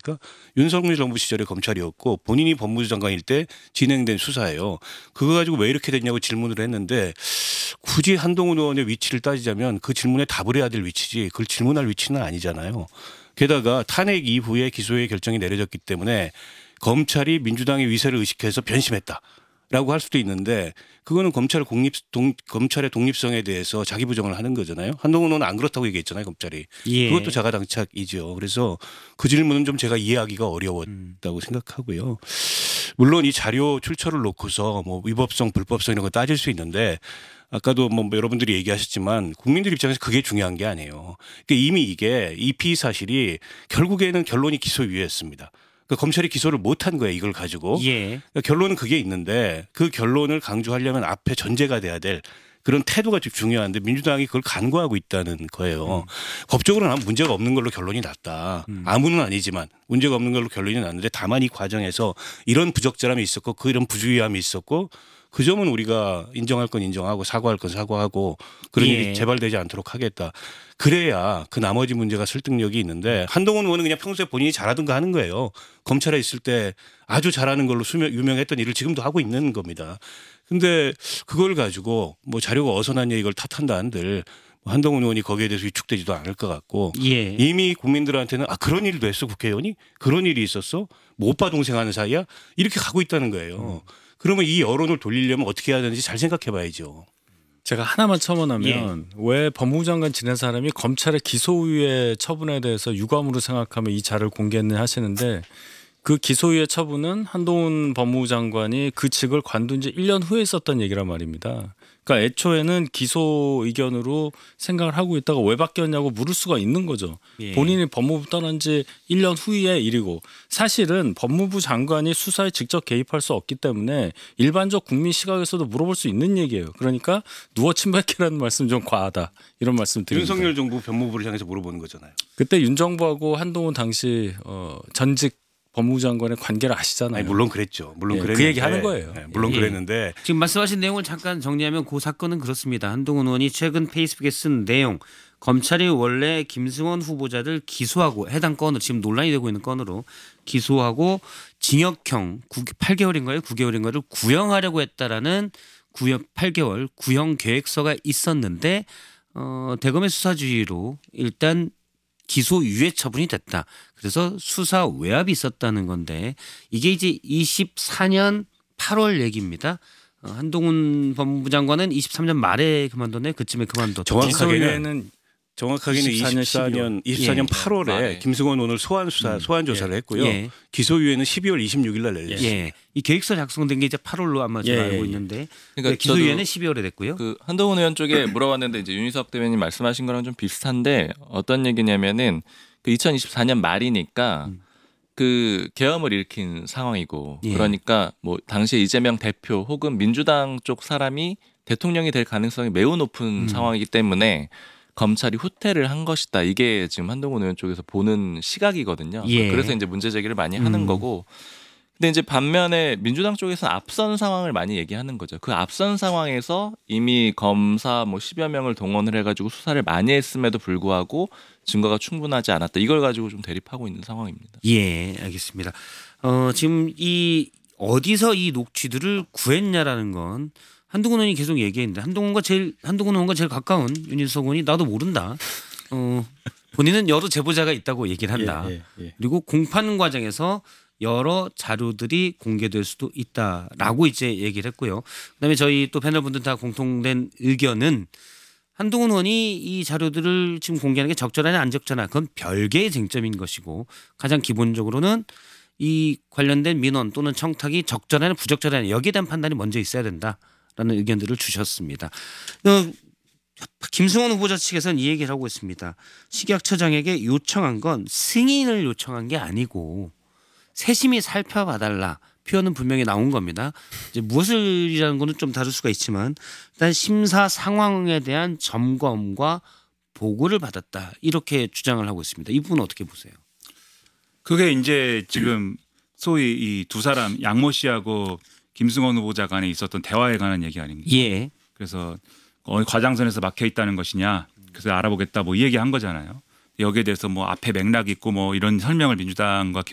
아닙니까? 윤석열 정부 시절에 검찰이었고 본인이 법무부 장관일 때 진행된 수사예요. 그거 가지고 왜 이렇게 됐냐고 질문을 했는데 굳이 한동훈 의원의 위치를 따지자면 그 질문에 답을 해야 될 위치지 그걸 질문할 위치는 아니잖아요. 게다가 탄핵 이후에 기소의 결정이 내려졌기 때문에 검찰이 민주당의 위세를 의식해서 변심했다라고 할 수도 있는데 그거는 검찰의 독립성에 대해서 자기 부정을 하는 거잖아요. 한동훈 의원은 안 그렇다고 얘기했잖아요, 검찰이. 예. 그것도 자가당착이죠. 그래서 그 질문은 좀 제가 이해하기가 어려웠다고 생각하고요. 물론 이 자료 출처를 놓고서 뭐 위법성, 불법성 이런 거 따질 수 있는데 아까도 뭐 여러분들이 얘기하셨지만 국민들 입장에서 그게 중요한 게 아니에요. 그러니까 이미 이게 이 피의 사실이 결국에는 결론이 기소유예였습니다. 그러니까 검찰이 기소를 못한 거예요. 이걸 가지고. 예. 그러니까 결론은 그게 있는데 그 결론을 강조하려면 앞에 전제가 돼야 될 그런 태도가 좀 중요한데 민주당이 그걸 간과하고 있다는 거예요. 법적으로는 문제가 없는 걸로 결론이 났다. 아무는 아니지만 문제가 없는 걸로 결론이 났는데 다만 이 과정에서 이런 부적절함이 있었고 이런 부주의함이 있었고 그 점은 우리가 인정할 건 인정하고 사과할 건 사과하고 그런 예. 일이 재발되지 않도록 하겠다. 그래야 그 나머지 문제가 설득력이 있는데 한동훈 의원은 그냥 평소에 본인이 잘하던 거 하는 거예요. 검찰에 있을 때 아주 잘하는 걸로 유명했던 일을 지금도 하고 있는 겁니다. 근데 그걸 가지고 뭐 자료가 어디서 났냐 이걸 탓한다 한들 한동훈 의원이 거기에 대해서 위축되지도 않을 것 같고 예. 이미 국민들한테는 아 그런 일도 했어 국회의원이? 그런 일이 있었어? 뭐 오빠 동생 하는 사이야? 이렇게 가고 있다는 거예요. 그러면 이 여론을 돌리려면 어떻게 해야 되는지 잘 생각해 봐야죠. 제가 하나만 첨언하면 왜 법무부 장관 지낸 사람이 검찰의 기소유예 처분에 대해서 유감으로 생각하며 이 자료를 공개했느냐 하시는데 그 기소유예 처분은 한동훈 법무부 장관이 그 직을 관둔 지 1년 후에 있었던 얘기란 말입니다. 그러니까 애초에는 기소 의견으로 생각을 하고 있다가 왜 바뀌었냐고 물을 수가 있는 거죠. 예. 본인이 법무부 떠난 지 1년 후의 일이고 사실은 법무부 장관이 수사에 직접 개입할 수 없기 때문에 일반적 국민 시각에서도 물어볼 수 있는 얘기예요. 그러니까 누워 침뱉기라는 말씀 좀 과하다. 이런 말씀 드립니다. 윤석열 정부 법무부를 향해서 물어보는 거잖아요. 그때 윤 정부하고 한동훈 당시 전직 법무부 장관의 관계를 아시잖아요. 아니, 물론 그랬죠. 물론 예, 그랬는데 그 얘기 하는 거예요. 네, 물론 예. 그랬는데 지금 말씀하신 내용을 잠깐 정리하면 그 사건은 그렇습니다. 한동훈 의원이 최근 페이스북에 쓴 내용 검찰이 원래 김승원 후보자를 기소하고 해당 건으로 지금 논란이 되고 있는 건으로 기소하고 징역형 8개월인가요? 9개월인가를 구형하려고 했다라는 8개월 구형 계획서가 있었는데 대검의 수사주의로 일단 기소 유예 처분이 됐다. 그래서 수사 외압이 있었다는 건데 이게 이제 24년 8월 얘기입니다. 한동훈 법무부 장관은 23년 말에 그만뒀네. 그쯤에 그만뒀죠. 정확하게는 24년 12월. 8월에 말에. 김승원 오늘 소환 조사를 했고요. 예. 기소유예는 12월 26일 날 내렸어요. 예. 이 계획서 작성된 게 이제 8월로 아마 제가 예, 알고 예. 있는데 그러니까 기소유예는 12월에 됐고요. 그 한동훈 의원 쪽에 물어봤는데 이제 윤희석 대변인 말씀하신 거랑 좀 비슷한데 어떤 얘기냐면은 그 2024년 말이니까 그 계엄을 일으킨 상황이고 예. 그러니까 뭐 당시에 이재명 대표 혹은 민주당 쪽 사람이 대통령이 될 가능성이 매우 높은 상황이기 때문에 검찰이 후퇴를 한 것이다. 이게 지금 한동훈 의원 쪽에서 보는 시각이거든요. 예. 그래서 이제 문제 제기를 많이 하는 거고. 근데 이제 반면에 민주당 쪽에서 앞선 상황을 많이 얘기하는 거죠. 그 앞선 상황에서 이미 검사 뭐 10여 명을 동원을 해가지고 수사를 많이 했음에도 불구하고 증거가 충분하지 않았다. 이걸 가지고 좀 대립하고 있는 상황입니다. 예, 알겠습니다. 지금 이 어디서 이 녹취들을 구했냐라는 건 한동훈 의원이 계속 얘기했는데 한동훈 의원과 제일 가까운 윤희석 의원이 나도 모른다. 본인은 여러 제보자가 있다고 얘기를 한다. 예. 그리고 공판 과정에서 여러 자료들이 공개될 수도 있다라고 이제 얘기를 했고요. 그다음에 저희 또 패널분들 다 공통된 의견은 한동훈 의원이 이 자료들을 지금 공개하는 게 적절하냐 안 적절하냐 그건 별개의 쟁점인 것이고 가장 기본적으로는 이 관련된 민원 또는 청탁이 적절하냐 부적절하냐 여기에 대한 판단이 먼저 있어야 된다라는 의견들을 주셨습니다. 김승원 후보자 측에서는 이 얘기를 하고 있습니다. 식약처장에게 요청한 건 승인을 요청한 게 아니고 세심히 살펴봐달라 표현은 분명히 나온 겁니다. 이제 무엇을이라는 거는 좀 다를 수가 있지만 일단 심사 상황에 대한 점검과 보고를 받았다 이렇게 주장을 하고 있습니다. 이 부분은 어떻게 보세요? 그게 이제 지금 소위 이 두 사람 양모 씨하고 김승원 후보자 간에 있었던 대화에 관한 얘기 아닙니까? 예. 그래서 과장선에서 막혀 있다는 것이냐, 그래서 알아보겠다 뭐 이 얘기 한 거잖아요. 여기에 대해서 뭐 앞에 맥락이 있고 뭐 이런 설명을 민주당과